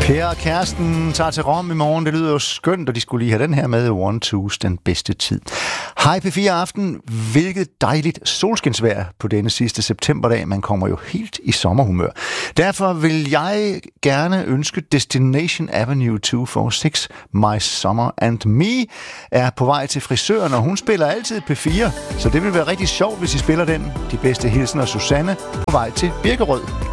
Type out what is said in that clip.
Per og kæresten tager til Rom i morgen. Det lyder jo skønt, og de skulle lige have den her med. One Twos, den bedste tid. Hej P4 Aften. Hvilket dejligt solskinsvejr på denne sidste septemberdag. Man kommer jo helt i sommerhumør. Derfor vil jeg gerne ønske Destination Avenue 246, My Summer and Me, er på vej til frisøren, og hun spiller altid P4. Så det vil være rigtig sjovt, hvis I spiller den. De bedste hilsener, Susanne, på vej til Birkerød.